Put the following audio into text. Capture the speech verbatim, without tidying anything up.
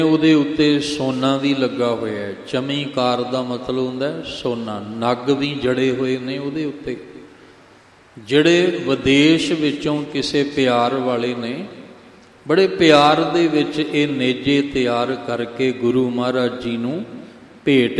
ਉਹਦੇ ਉੱਤੇ ਸੋਨਾ ਵੀ ਲੱਗਾ ਹੋਇਆ ਹੈ। ਚਮੀਕਾਰ ਦਾ ਮਤਲਬ ਹੁੰਦਾ ਸੋਨਾ। ਨਗ ਵੀ ਜੜੇ ਹੋਏ ਨੇ ਉਹਦੇ ਉੱਤੇ। ਜਿਹੜੇ ਵਿਦੇਸ਼ ਵਿੱਚੋਂ ਕਿਸੇ ਪਿਆਰ ਵਾਲੇ ਨੇ, ਬੜੇ ਪਿਆਰ ਦੇ ਵਿੱਚ ਇਹ ਨੇਜੇ ਤਿਆਰ ਕਰਕੇ ਗੁਰੂ ਮਹਾਰਾਜ ਜੀ ਨੂੰ ਭੇਟ